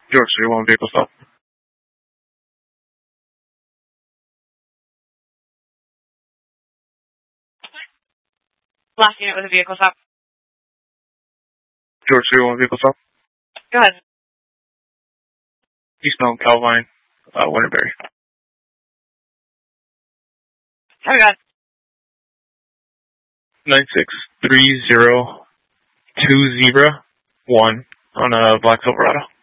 George 31, vehicle stop. Last unit with a vehicle stop. George 31, vehicle stop. Go ahead. Eastbound Calvine, Winterberry. How you got? 9630201 on a black Silverado.